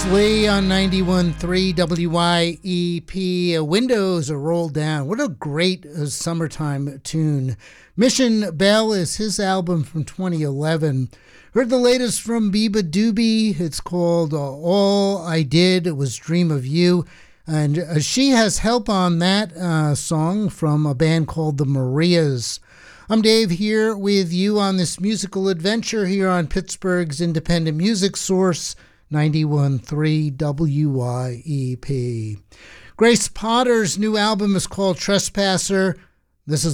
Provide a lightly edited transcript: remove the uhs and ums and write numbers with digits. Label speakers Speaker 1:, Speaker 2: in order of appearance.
Speaker 1: Lee on 91.3 WYEP. Windows are rolled down. What a great summertime tune. Mission Bell is his album from 2011. Heard the latest from Biba Doobie. It's called All I Did Was Dream of You. And she has help on that song from a band called the Marias. I'm Dave here with you on this musical adventure here on Pittsburgh's independent music source, 91.3 WYEP. Grace Potter's new album is called Trespasser. This is